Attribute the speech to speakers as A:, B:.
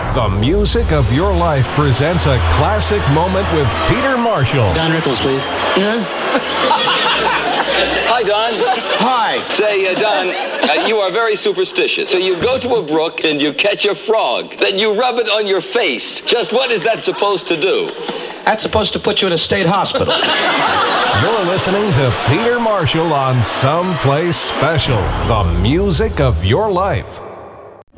A: The Music of Your Life presents a classic moment with Peter Marshall.
B: Don Rickles, please.
C: Hi, Don.
B: Hi.
C: Say, Don, you are very superstitious. So you go to a brook and you catch a frog. Then you rub it on your face. Just what is that supposed to do?
B: That's supposed to put you in a state hospital.
A: You're listening to Peter Marshall on Someplace Special, the music of your life.